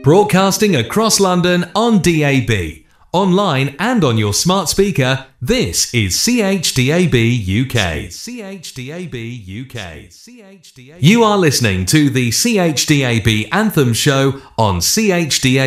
Broadcasting across London on DAB, online and on your smart speaker, this is CHDAB UK. You are listening to the CHDAB Anthem Show on CHDAB.